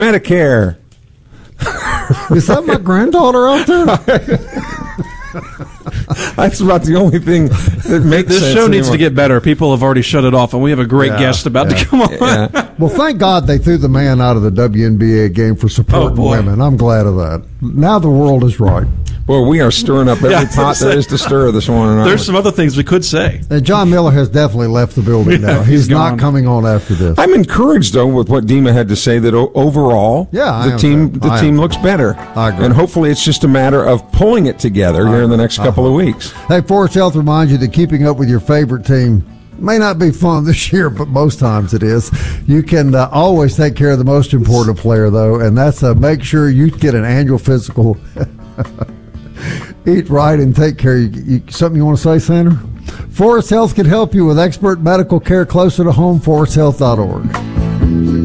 Medicare. Is that my granddaughter out there? That's about the only thing that makes This sense show needs anymore. to get better. People have already shut it off, and we have a great guest about to come on. Yeah. Well, thank God they threw the man out of the WNBA game for supporting boy. women. I'm glad of that. Now the world is right. Well, we are stirring up every Yeah, I was pot gonna there say. is to stir this morning. aren't There's we? some other things we could say. John Miller has definitely left the building now. He's not gone. coming on after this. I'm encouraged though with what Dima had to say that overall, Yeah, I the am team too. the I team am. looks better. I agree. And hopefully it's just a matter of pulling it together here in the next couple of weeks. Hey, Forest Health reminds you that keeping up with your favorite team may not be fun this year, but most times it is. You can always take care of the most important player, though, and that's make sure you get an annual physical. Eat right and take care. Something you want to say, Sandra? Forest Health can help you with expert medical care closer to home. ForestHealth.org.